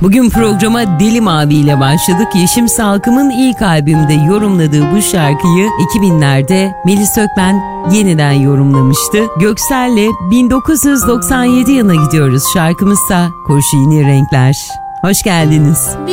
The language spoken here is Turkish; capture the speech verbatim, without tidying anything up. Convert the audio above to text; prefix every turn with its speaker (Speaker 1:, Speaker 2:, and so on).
Speaker 1: Bugün programa Deli Mavi ile başladık. Yeşim Salkım'ın ilk albümde yorumladığı bu şarkıyı iki binlerde Melis Ökmen yeniden yorumlamıştı. Göksel'le bin dokuz yüz doksan yedi yılına gidiyoruz. Şarkımızsa Kurşuni Renkler. Hoş geldiniz.